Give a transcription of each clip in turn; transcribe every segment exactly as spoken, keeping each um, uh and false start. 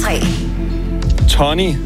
tre. Tony.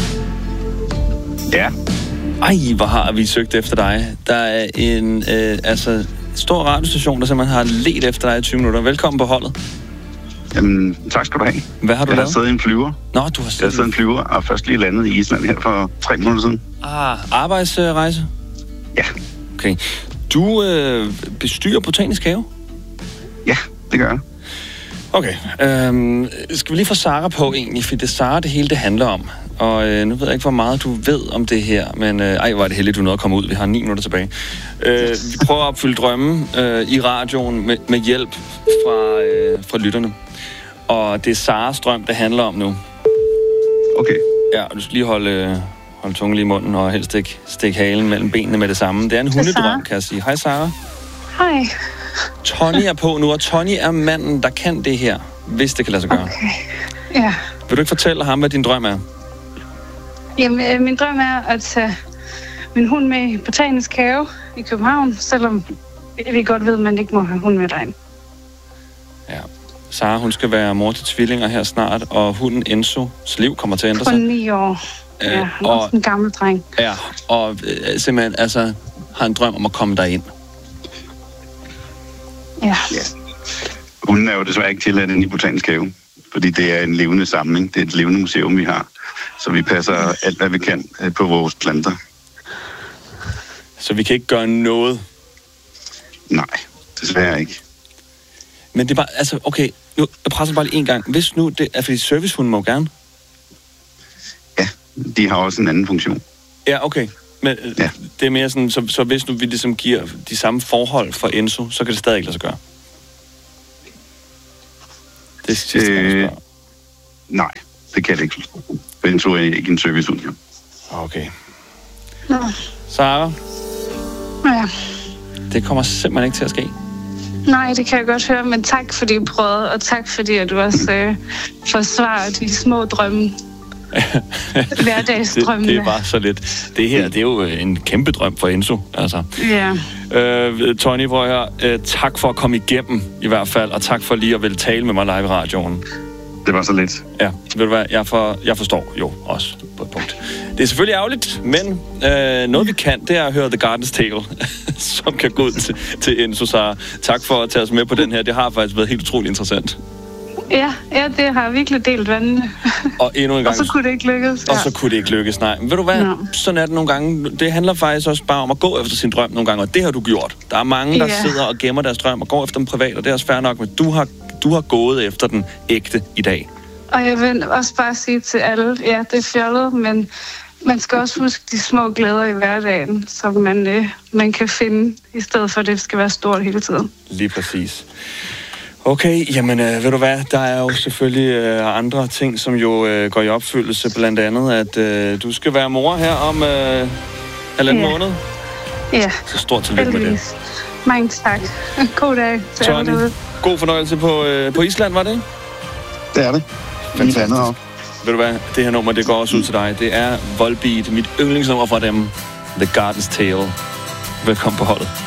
Ja. Ej, hvor har vi søgt efter dig. Der er en øh, altså, stor radiostation, der simpelthen har ledt efter dig i tyve minutter. Velkommen på holdet. Jamen, tak skal du have. Hvad har du jeg lavet? Jeg har siddet i en flyver. Nå, du har siddet, jeg har siddet i en flyver og først lige landet i Island her for tre måneder siden. Ah, arbejdsrejse? Ja. Okay. Du øh, bestyrer Botanisk Have? Ja, det gør jeg. Okay. Øhm, skal vi lige få Sara på egentlig, for det er Sara, det hele det handler om. Og øh, nu ved jeg ikke, hvor meget du ved om det her, men øh, ej, hvor er det heldigt, du nåede at komme ud. Vi har ni minutter tilbage. Øh, vi prøver at opfylde drømmen øh, i radioen med, med hjælp fra, øh, fra lytterne. Og det er Saras drøm, det handler om nu. Okay. Ja, og du skal lige holde, øh, holde tungen lige i munden og helst ikke stikke halen mellem benene med det samme. Det er en hundedrøm, kan jeg sige. Hej, Sara. Hej. Tony er på nu, og Tony er manden, der kan det her, hvis det kan lade sig gøre. Okay. Ja. Vil du ikke fortælle ham, hvad din drøm er? Jamen, øh, min drøm er at tage min hund med i Botanisk Have i København, selvom vi godt ved, at man ikke må have hund med derind. Ja. Sara, hun skal være mor til tvillinger her snart, og hunden Enzos liv kommer til at ændre sig. På ni år. Øh, ja, han er og, også en gammel dreng. Ja, og øh, simpelthen altså, har en drøm om at komme derind. Ja. ja. Hunden er jo desværre ikke tilladt inde i Botanisk Have, fordi det er en levende samling. Det er et levende museum, vi har. Så vi passer alt, hvad vi kan på vores planter. Så vi kan ikke gøre noget? Nej, desværre ikke. Men det er bare, altså, okay, nu jeg presser bare lige en gang. Hvis nu, det er fordi servicehunden må gerne? Ja, de har også en anden funktion. Ja, okay. Men ja. Det er mere sådan, så, så hvis nu vi ligesom giver de samme forhold for Enzo, så kan det stadig ikke lade sig gøre? Det er sidste øh, gang, nej, det kan det ikke. Enzo er ikke en servicehund. Okay. Nå. Sara? Ja. Det kommer simpelthen ikke til at ske. Nej, det kan jeg godt høre, men tak fordi I prøvede, og tak fordi at du også øh, forsvarer de små drømme. Hverdagsdrømmene. det, det er bare så lidt. Det her, det er jo en kæmpe drøm for Enzo, altså. Ja. Øh, Tony, prøv at høre. Øh, tak for at komme igennem, i hvert fald, og tak for lige at ville tale med mig live i radioen. Det var så lidt. Ja, ved du hvad, jeg, for, jeg forstår jo også på et punkt. Det er selvfølgelig ærgerligt, men øh, noget vi kan, det er at høre The Garden's Tale, som kan gå ud til, til Enzo, Sara. Tak for at tage os med på den her. Det har faktisk været helt utroligt interessant. Ja, ja, det har virkelig delt vandene. Og endnu en gang. Og så kunne det ikke lykkes. Ja. Og så kunne det ikke lykkes, nej. Men ved du hvad, no. sådan er det nogle gange. Det handler faktisk også bare om at gå efter sin drøm nogle gange, og det har du gjort. Der er mange, der yeah. sidder og gemmer deres drøm og går efter dem privat, og det er også fair nok, men du har, du har gået efter den ægte i dag. Og jeg vil også bare sige til alle, ja, det er fjollet, men man skal også huske de små glæder i hverdagen, som man, øh, man kan finde, i stedet for at det skal være stort hele tiden. Lige præcis. Okay, jamen øh, ved du hvad, der er jo selvfølgelig øh, andre ting, som jo øh, går i opfyldelse, blandt andet, at øh, du skal være mor her om øh, halvanden ja. måned. Ja. Så stort tillykke med det. Mange tak. God dag til Tony, alle. God fornøjelse på, øh, på Island, var det? Det er det. Fantastisk. Ved du hvad, det her nummer, det går også ud til dig. Det er Volbeat, mit yndlingsnummer fra dem, The Garden's Tale. Velkommen på holdet.